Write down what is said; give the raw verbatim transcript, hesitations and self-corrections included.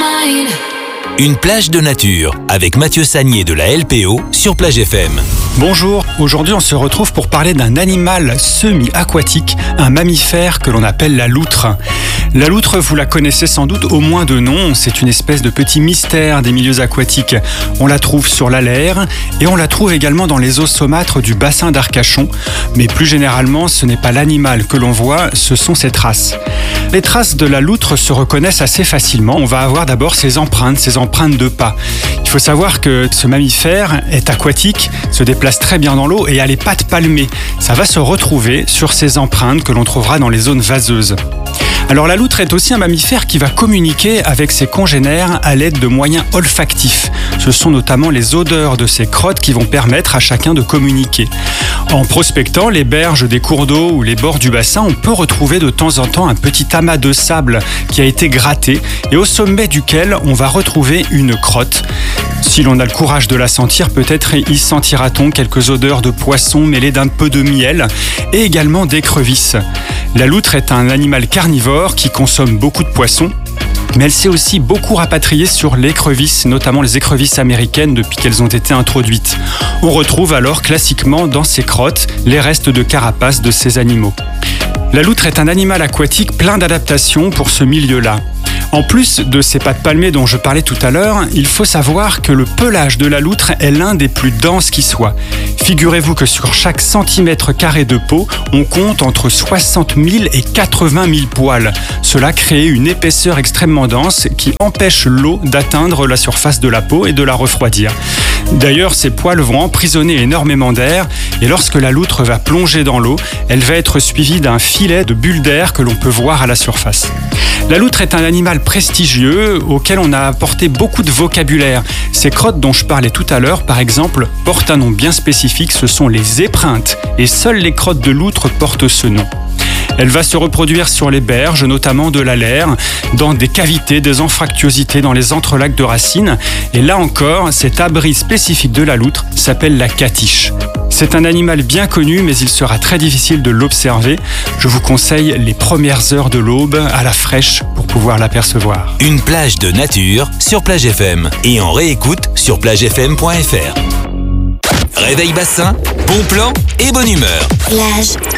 mine. Une plage de nature avec Mathieu Sagnier de la L P O sur Plage F M. Bonjour, aujourd'hui on se retrouve pour parler d'un animal semi-aquatique, un mammifère que l'on appelle la loutre. La loutre, vous la connaissez sans doute au moins de nom, c'est une espèce de petit mystère des milieux aquatiques. On la trouve sur l'Alaire et on la trouve également dans les eaux saumâtres du bassin d'Arcachon. Mais plus généralement, ce n'est pas l'animal que l'on voit, ce sont ses traces. Les traces de la loutre se reconnaissent assez facilement. On va avoir d'abord ses empreintes, ses empreintes de pas. Il faut savoir que ce mammifère est aquatique, se déplace très bien dans l'eau et a les pattes palmées. Ça va se retrouver sur ces empreintes que l'on trouvera dans les zones vaseuses. Alors la loutre est aussi un mammifère qui va communiquer avec ses congénères à l'aide de moyens olfactifs. Ce sont notamment les odeurs de ses crottes qui vont permettre à chacun de communiquer. En prospectant les berges des cours d'eau ou les bords du bassin, on peut retrouver de temps en temps un petit amas de sable qui a été gratté et au sommet duquel on va retrouver une crotte. Si l'on a le courage de la sentir, peut-être y sentira-t-on quelques odeurs de poisson mêlées d'un peu de miel et également d'écrevisses. La loutre est un animal carnivore qui consomme beaucoup de poissons, mais elle s'est aussi beaucoup rapatriée sur l'écrevisse, notamment les écrevisses américaines depuis qu'elles ont été introduites. On retrouve alors classiquement dans ces crottes les restes de carapace de ces animaux. La loutre est un animal aquatique plein d'adaptations pour ce milieu-là. En plus de ces pattes palmées dont je parlais tout à l'heure, il faut savoir que le pelage de la loutre est l'un des plus denses qui soit. Figurez-vous que sur chaque centimètre carré de peau, on compte entre soixante mille et quatre-vingt mille poils. Cela crée une épaisseur extrêmement dense qui empêche l'eau d'atteindre la surface de la peau et de la refroidir. D'ailleurs, ces poils vont emprisonner énormément d'air et lorsque la loutre va plonger dans l'eau, elle va être suivie d'un filet de bulles d'air que l'on peut voir à la surface. La loutre est un animal prestigieux auquel on a apporté beaucoup de vocabulaire. Ces crottes dont je parlais tout à l'heure, par exemple, portent un nom bien spécifique, ce sont les épreintes, et seules les crottes de loutre portent ce nom. Elle va se reproduire sur les berges, notamment de l'Alaire, dans des cavités, des anfractuosités, dans les entrelacs de racines. Et là encore, cet abri spécifique de la loutre s'appelle la catiche. C'est un animal bien connu, mais il sera très difficile de l'observer. Je vous conseille les premières heures de l'aube à la fraîche pour pouvoir l'apercevoir. Une plage de nature sur Plage F M et en réécoute sur plage f m point f r. Réveil bassin, bon plan et bonne humeur. Plage